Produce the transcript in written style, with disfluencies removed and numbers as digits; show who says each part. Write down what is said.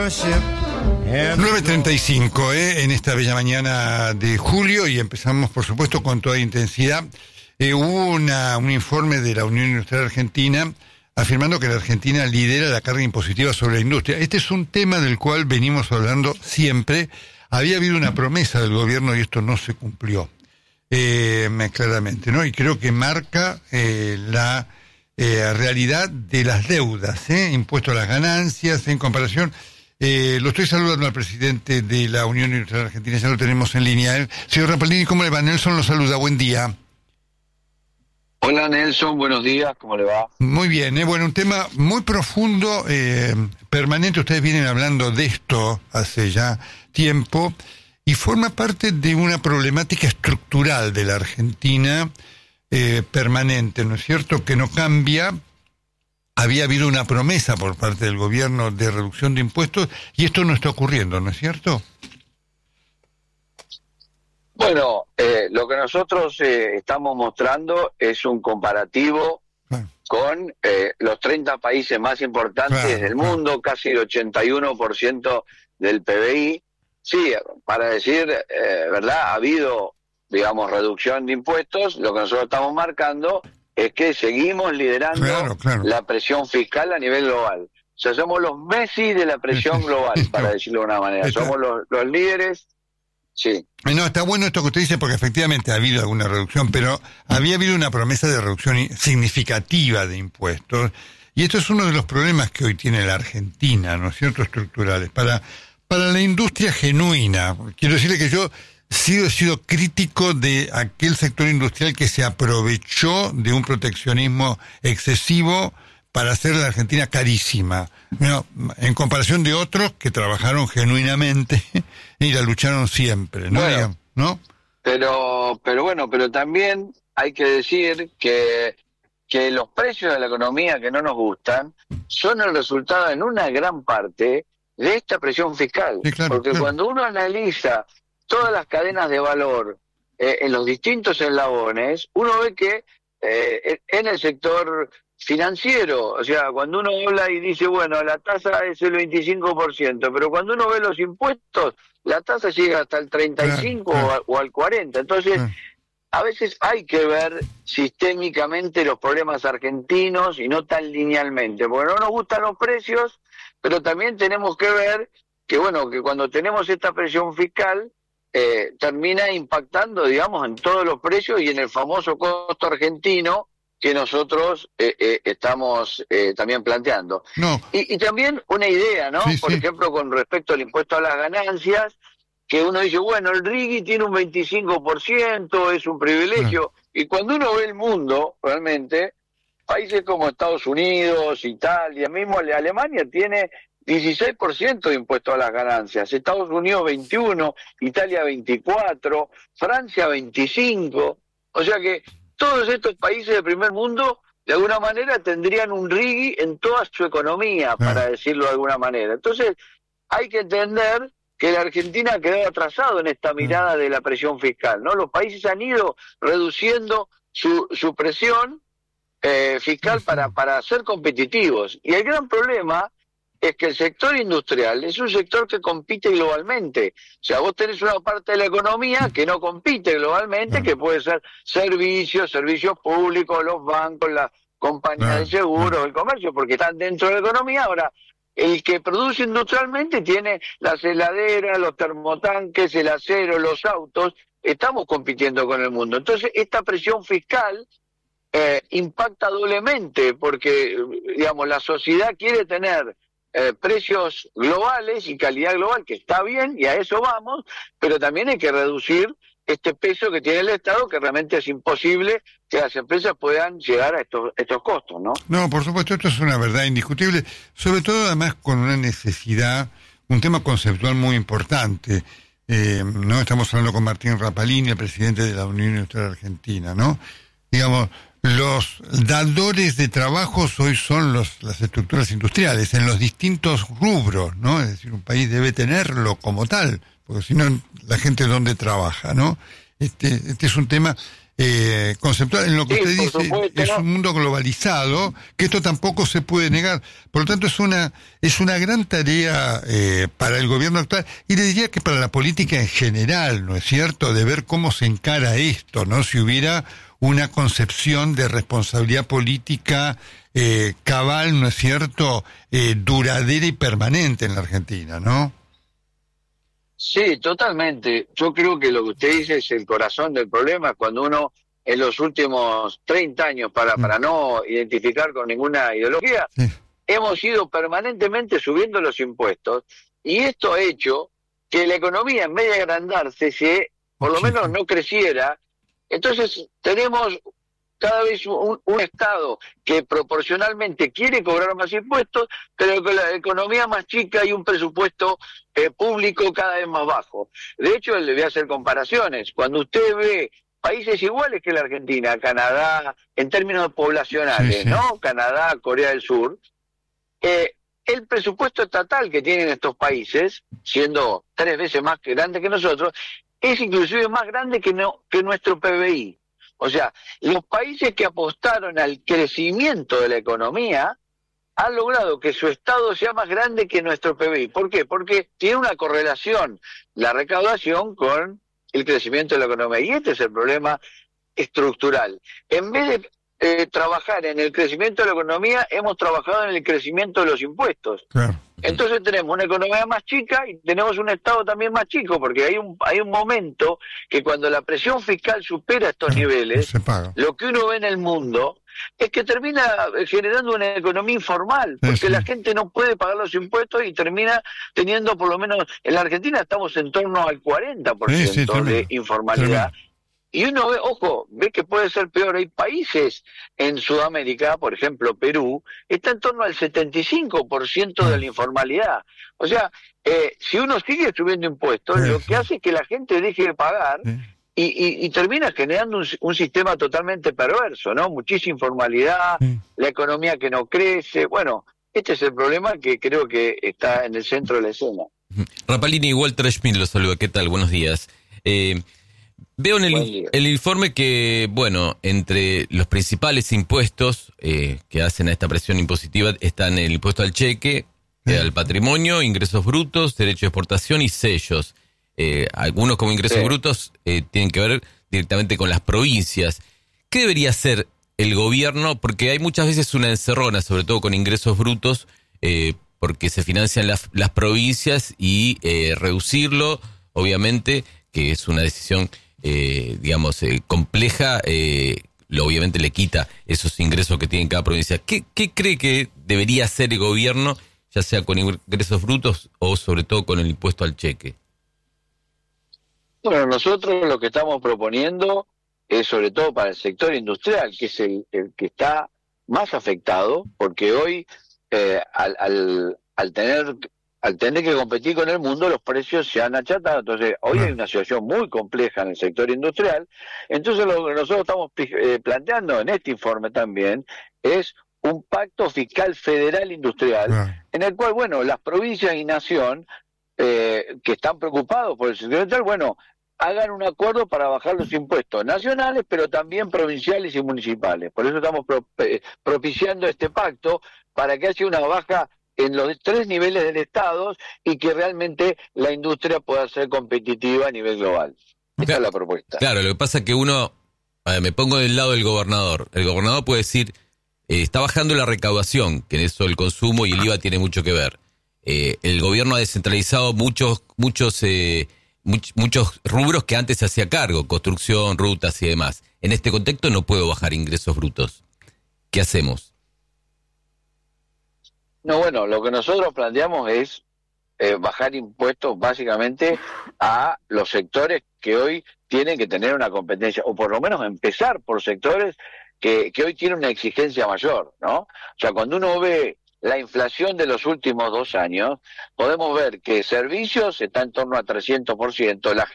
Speaker 1: 9:35 en esta bella mañana de julio, y empezamos por supuesto con toda intensidad. Hubo un informe de la Unión Industrial Argentina afirmando que la Argentina lidera la carga impositiva sobre la industria. Este es un tema del cual venimos hablando siempre. Había habido una promesa del gobierno y esto no se cumplió claramente, ¿no? Y creo que marca la realidad de las deudas, impuesto a las ganancias en comparación. Lo estoy saludando al presidente de la Unión Industrial Argentina, ya lo tenemos en línea. Señor Rapalini, ¿cómo le va? Nelson lo saluda, buen día.
Speaker 2: Hola Nelson, buenos días, ¿cómo le va?
Speaker 1: Muy bien, bueno, un tema muy profundo, permanente, ustedes vienen hablando de esto hace ya tiempo, y forma parte de una problemática estructural de la Argentina, permanente, ¿no es cierto?, que no cambia. Había habido una promesa por parte del gobierno de reducción de impuestos, y esto no está ocurriendo, ¿no es cierto?
Speaker 2: Bueno, lo que nosotros estamos mostrando es un comparativo con los 30 países más importantes del mundo, casi el 81% del PBI. Sí, para decir, ¿verdad? Ha habido, digamos, reducción de impuestos. Lo que nosotros estamos marcando es que seguimos liderando la presión fiscal a nivel global. O sea, somos los Messi de la presión global, para decirlo de una manera. Somos los líderes. Sí.
Speaker 1: No, está bueno esto que usted dice, porque efectivamente ha habido alguna reducción, pero había habido una promesa de reducción significativa de impuestos, y esto es uno de los problemas que hoy tiene la Argentina, ¿no es cierto?, estructurales. Para la industria genuina, quiero decirle que yo he sido crítico de aquel sector industrial que se aprovechó de un proteccionismo excesivo para hacer la Argentina carísima, bueno, en comparación de otros que trabajaron genuinamente y la lucharon siempre, ¿no?
Speaker 2: Bueno,
Speaker 1: ¿no?
Speaker 2: Pero también hay que decir que los precios de la economía que no nos gustan son el resultado en una gran parte de esta presión fiscal.
Speaker 1: Sí, claro,
Speaker 2: porque cuando uno analiza todas las cadenas de valor en los distintos eslabones, uno ve que en el sector financiero, o sea, cuando uno habla y dice, bueno, la tasa es el 25%, pero cuando uno ve los impuestos, la tasa llega hasta el 35% o al 40%. Entonces, a veces hay que ver sistémicamente los problemas argentinos y no tan linealmente, porque no nos gustan los precios, pero también tenemos que ver que, bueno, que cuando tenemos esta presión fiscal, termina impactando, digamos, en todos los precios y en el famoso costo argentino que nosotros estamos también planteando.
Speaker 1: No.
Speaker 2: Y también una idea, ¿no?
Speaker 1: Sí,
Speaker 2: Por ejemplo, con respecto al impuesto a las ganancias, que uno dice, bueno, el RIGI tiene un 25%, es un privilegio. Y cuando uno ve el mundo, realmente, países como Estados Unidos, Italia, mismo Alemania tiene 16% de impuesto a las ganancias, Estados Unidos 21%, Italia 24%, Francia 25%, o sea que todos estos países del primer mundo, de alguna manera, tendrían un RIGI en toda su economía, para decirlo de alguna manera. Entonces, hay que entender que la Argentina quedó atrasado en esta mirada de la presión fiscal, ¿no? Los países han ido reduciendo su presión fiscal para ser competitivos. Y el gran problema es que el sector industrial es un sector que compite globalmente. O sea, vos tenés una parte de la economía que no compite globalmente, que puede ser servicios públicos, los bancos, las compañías de seguros, el comercio, porque están dentro de la economía. Ahora, el que produce industrialmente tiene las heladeras, los termotanques, el acero, los autos. Estamos compitiendo con el mundo. Entonces, esta presión fiscal impacta doblemente, porque, digamos, la sociedad quiere tener precios globales y calidad global, que está bien, y a eso vamos, pero también hay que reducir este peso que tiene el Estado, que realmente es imposible que las empresas puedan llegar a estos costos, ¿no?
Speaker 1: No, por supuesto, esto es una verdad indiscutible, sobre todo además con una necesidad, un tema conceptual muy importante. No estamos hablando con Martín Rapalini, el presidente de la Unión Industrial Argentina, ¿no? Digamos, los dadores de trabajos hoy son las estructuras industriales en los distintos rubros, ¿no? Es decir, un país debe tenerlo como tal, porque si no, la gente dónde trabaja, ¿no? Este es un tema conceptual. En lo que
Speaker 2: Sí,
Speaker 1: usted
Speaker 2: por
Speaker 1: dice,
Speaker 2: supuesto,
Speaker 1: es
Speaker 2: ¿no?
Speaker 1: un mundo globalizado, que esto tampoco se puede negar. Por lo tanto, es una gran tarea para el gobierno actual, y le diría que para la política en general, ¿no es cierto?, de ver cómo se encara esto, ¿no? Si hubiera una concepción de responsabilidad política cabal, ¿no es cierto?, duradera y permanente en la Argentina, ¿no?
Speaker 2: Sí, totalmente. Yo creo que lo que usted dice es el corazón del problema, cuando uno en los últimos 30 años, para no identificar con ninguna ideología,
Speaker 1: Sí,
Speaker 2: hemos ido permanentemente subiendo los impuestos, y esto ha hecho que la economía, en vez de agrandarse, por lo menos
Speaker 1: muchísimo.
Speaker 2: no creciera. Entonces tenemos cada vez un Estado que proporcionalmente quiere cobrar más impuestos, pero con la economía más chica y un presupuesto público cada vez más bajo. De hecho, le voy a hacer comparaciones. Cuando usted ve países iguales que la Argentina, Canadá, en términos
Speaker 1: Sí,
Speaker 2: poblacionales,
Speaker 1: sí.
Speaker 2: ¿no? Canadá, Corea del Sur, el presupuesto estatal que tienen estos países, siendo 3 veces más grande que nosotros, es inclusive más grande que nuestro PBI. O sea, los países que apostaron al crecimiento de la economía han logrado que su Estado sea más grande que nuestro PBI. ¿Por qué? Porque tiene una correlación la recaudación con el crecimiento de la economía. Y este es el problema estructural. En vez de trabajar en el crecimiento de la economía, hemos trabajado en el crecimiento de los impuestos.
Speaker 1: Claro.
Speaker 2: Entonces tenemos una economía más chica y tenemos un Estado también más chico, porque hay un momento que cuando la presión fiscal supera estos
Speaker 1: Claro, no
Speaker 2: niveles,
Speaker 1: se paga.
Speaker 2: lo que uno ve en el mundo es que termina generando una economía informal,
Speaker 1: Sí,
Speaker 2: porque
Speaker 1: sí.
Speaker 2: la gente no puede pagar los impuestos y termina teniendo, por lo menos en la Argentina estamos en torno al
Speaker 1: Sí, sí,
Speaker 2: 40% de
Speaker 1: tremendo.
Speaker 2: informalidad.
Speaker 1: Tremendo.
Speaker 2: Y uno ve, ojo, ve que puede ser peor. Hay países en Sudamérica, por ejemplo Perú, está en torno al 75% de
Speaker 1: Ah,
Speaker 2: la informalidad. O sea, si uno sigue subiendo impuestos,
Speaker 1: sí,
Speaker 2: lo
Speaker 1: sí,
Speaker 2: que hace es que la gente deje de pagar
Speaker 1: sí.
Speaker 2: y termina generando un sistema totalmente perverso, ¿no? Muchísima informalidad,
Speaker 1: Sí.
Speaker 2: la economía que no crece. Bueno, este es el problema que creo que está en el centro de la escena.
Speaker 3: Rapalini, Walter Schmidt lo saluda. ¿Qué tal? Buenos días. Veo en
Speaker 2: Buen día.
Speaker 3: el informe que, bueno, entre los principales impuestos que hacen a esta presión impositiva están el impuesto al cheque, al patrimonio, ingresos brutos, derecho de exportación y sellos. Algunos como ingresos
Speaker 2: Sí.
Speaker 3: brutos tienen que ver directamente con las provincias. ¿Qué debería hacer el gobierno? Porque hay muchas veces una encerrona, sobre todo con ingresos brutos, porque se financian las provincias y reducirlo, obviamente, que es una decisión, compleja, obviamente le quita esos ingresos que tiene cada provincia. ¿Qué cree que debería hacer el gobierno, ya sea con ingresos brutos o sobre todo con el impuesto al cheque?
Speaker 2: Bueno, nosotros lo que estamos proponiendo es sobre todo para el sector industrial, que es el que está más afectado, porque hoy al tener que competir con el mundo, los precios se han achatado. Entonces, hoy hay una situación muy compleja en el sector industrial. Entonces, lo que nosotros estamos planteando en este informe también es un pacto fiscal federal industrial,
Speaker 1: Claro.
Speaker 2: en el cual, bueno, las provincias y nación que están preocupados por el sector industrial, bueno, hagan un acuerdo para bajar los impuestos nacionales, pero también provinciales y municipales. Por eso estamos propiciando este pacto, para que haya una baja en los 3 niveles del Estado y que realmente la industria pueda ser competitiva a nivel global. Esta es la propuesta.
Speaker 3: Claro, lo que pasa es que uno, me pongo del lado del gobernador. El gobernador puede decir, está bajando la recaudación, que en eso el consumo y el IVA tiene mucho que ver. El gobierno ha descentralizado muchos rubros que antes se hacía cargo, construcción, rutas y demás. En este contexto no puedo bajar ingresos brutos. ¿Qué hacemos?
Speaker 2: No, bueno, lo que nosotros planteamos es bajar impuestos básicamente a los sectores que hoy tienen que tener una competencia, o por lo menos empezar por sectores que hoy tienen una exigencia mayor, ¿no? O sea, cuando uno ve la inflación de los últimos 2 años, podemos ver que servicios está en torno a 300%, la